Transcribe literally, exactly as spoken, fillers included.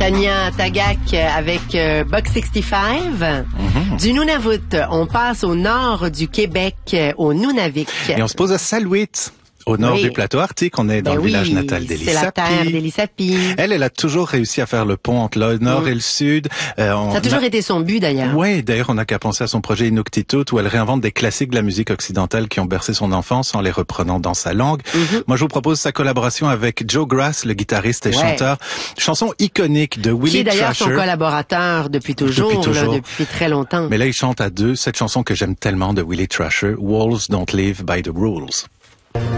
Tanya Tagaq avec euh, Buck soixante-quinze. Mm-hmm. Du Nunavut, on passe au nord du Québec, euh, au Nunavik. Et on se pose à Salouit. Au nord oui. du plateau arctique, on est dans ben le oui, village natal d'Elisapie. C'est la terre d'Elisapie. Elle, elle a toujours réussi à faire le pont entre le nord mmh. et le sud. Euh, on Ça a toujours a... été son but, d'ailleurs. Oui, d'ailleurs, on n'a qu'à penser à son projet Inuktitut, où elle réinvente des classiques de la musique occidentale qui ont bercé son enfance en les reprenant dans sa langue. Mmh. Moi, je vous propose sa collaboration avec Joe Grass, le guitariste et ouais. chanteur. Chanson iconique de Willie Trasher. Qui est d'ailleurs son collaborateur depuis toujours, depuis, toujours. Là, depuis très longtemps. Mais là, il chante à deux cette chanson que j'aime tellement de Willie Trasher, Wolves Don't Live by the Rules.